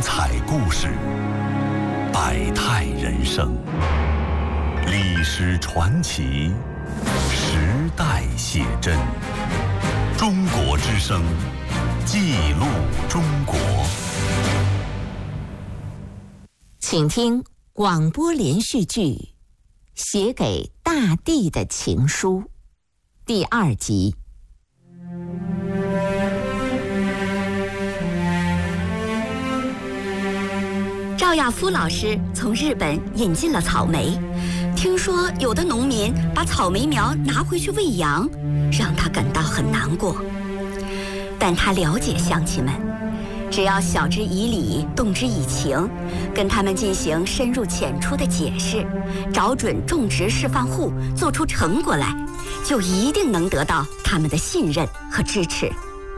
彩故事，百态人生，历史传奇，时代写真。中国之声，记录中国。 请听广播连续剧《写给大地的情书》第2集。 赵亚夫老师从日本引进了草莓，听说有的农民把草莓苗拿回去喂羊，让他感到很难过。但他了解乡亲们，只要晓之以理，动之以情，跟他们进行深入浅出的解释，找准种植示范户，做出成果来，就一定能得到他们的信任和支持。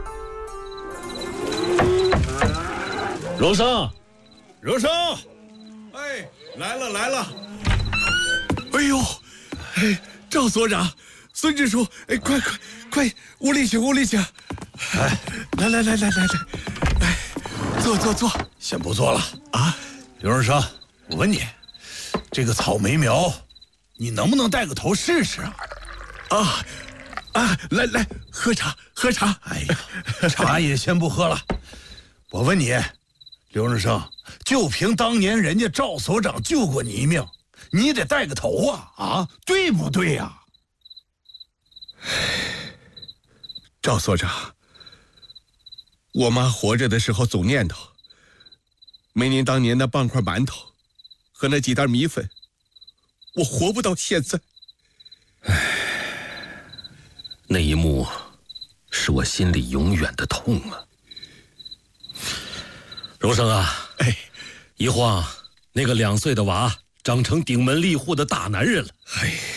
荣生，荣生， 哎，来了！哎呦，哎，赵所长，孙支书，哎，快，屋里请！哎，来，哎，坐。 先不坐了啊，刘荣生，我问你，这个草莓苗，你能不能带个头试试啊？ 来，喝茶。 哎呀，茶也先不喝了。我问你，刘荣生，就凭当年人家赵所长救过你一命，你得带个头啊，对不对呀？ 赵所长，我妈活着的时候总念叨，没您当年那半块馒头和那几袋米粉，我活不到现在。 那一幕是我心里永远的痛啊。荣生啊， 哎， 一晃那个2岁的娃长成顶门立户的大男人了。 哎，